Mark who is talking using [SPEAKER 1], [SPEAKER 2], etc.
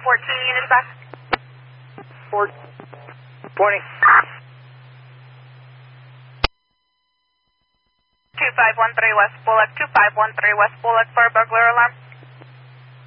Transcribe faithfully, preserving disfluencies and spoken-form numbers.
[SPEAKER 1] fourteen units back.
[SPEAKER 2] Four. Twenty.
[SPEAKER 1] two five one three West Bullock, two five one three West Bullock for a burglar alarm.